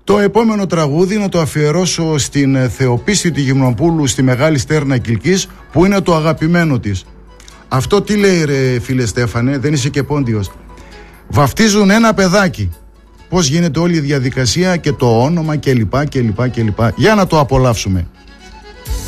Το επόμενο τραγούδι να το αφιερώσω στην Θεοπίστη τη Γυμνοπούλου στη Μεγάλη Στέρνα Κιλκής, που είναι το αγαπημένο της. Αυτό τι λέει ρε φίλε Στέφανε, δεν είσαι και πόντιος? Βαφτίζουν ένα παιδάκι. Πώς γίνεται όλη η διαδικασία και το όνομα κλπ. Για να το απολαύσουμε.